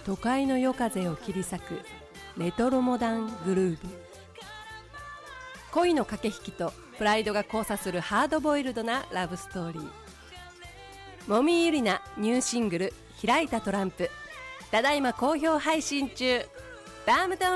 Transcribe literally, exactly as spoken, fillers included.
都会の夜風を切り裂くレトロモダングルーヴ。恋の駆け引きとプライドが交差するハードボイルドなラブストーリー。籾井ゆりなニューシングル開いたトランプ、ただいま好評配信中。バームトン